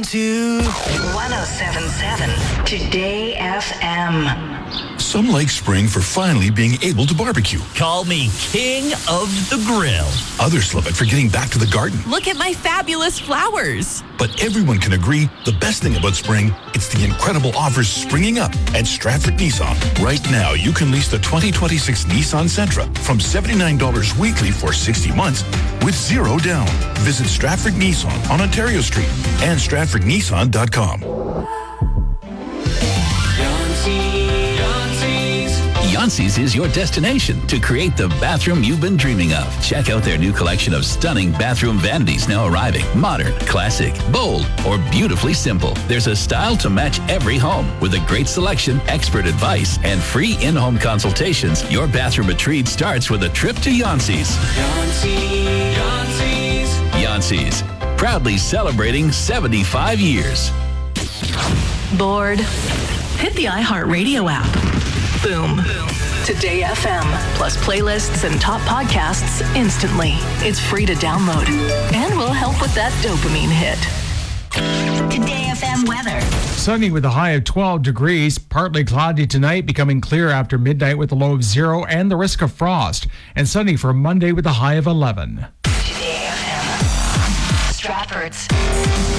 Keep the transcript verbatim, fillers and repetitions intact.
to one oh seven point seven Today F M. Some like spring for finally being able to barbecue. Call me king of the grill. Others love it for getting back to the garden. Look at my fabulous flowers. But everyone can agree the best thing about spring, it's the incredible offers springing up at Stratford Nissan. Right now, you can lease the twenty twenty-six Nissan Sentra from seventy-nine dollars weekly for sixty months with zero down. Visit Stratford Nissan on Ontario Street and stratford nissan dot com. Yancey's is your destination to create the bathroom you've been dreaming of. Check out their new collection of stunning bathroom vanities now arriving. Modern, classic, bold, or beautifully simple. There's a style to match every home. With a great selection, expert advice, and free in-home consultations, your bathroom retreat starts with a trip to Yancey's. Yancey's. Yancey's. Yancey's. Proudly celebrating seventy-five years. Bored? Hit the iHeartRadio app. Boom. Boom. Today F M, plus playlists and top podcasts instantly. It's free to download. And will help with that dopamine hit. Today F M weather. Sunny with a high of twelve degrees. Partly cloudy tonight, becoming clear after midnight with a low of zero and the risk of frost. And sunny for Monday with a high of eleven. Today F M. Stratford's